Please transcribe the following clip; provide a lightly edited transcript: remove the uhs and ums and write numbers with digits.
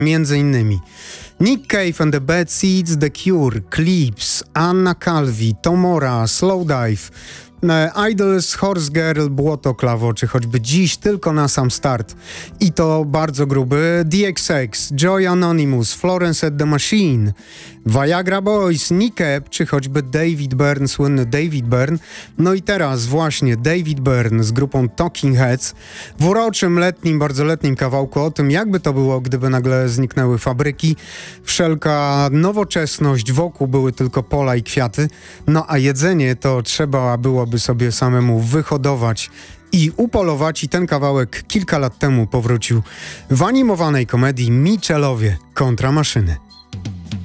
Między innymi Nick Cave and the Bad Seeds, The Cure, Clips, Anna Calvi, Tomora, Slowdive, Idols, Horse Girl, Błoto, Klawo, czy choćby Dziś tylko na sam start. I to bardzo gruby. DXX, Joy Anonymous, Florence and the Machine, Viagra Boys, Nickep, czy choćby David Byrne, słynny David Byrne. No i teraz właśnie David Byrne z grupą Talking Heads w uroczym, letnim, bardzo letnim kawałku o tym, jakby to było, gdyby nagle zniknęły fabryki, wszelka nowoczesność, wokół były tylko pola i kwiaty, no a jedzenie to trzeba byłoby sobie samemu wyhodować i upolować, i ten kawałek kilka lat temu powrócił w animowanej komedii Mitchellowie kontra maszyny.